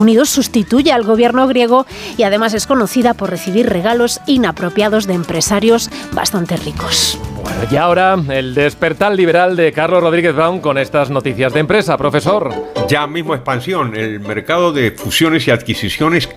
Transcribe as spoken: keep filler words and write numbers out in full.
Unidos sustituye al gobierno griego y además es conocida por recibir regalos inapropiados de empresarios bastante ricos. Bueno, y ahora el despertar liberal de Carlos Rodríguez Brown con estas noticias de empresa, profesor. Ya mismo expansión. El mercado de fusiones y adquisiciones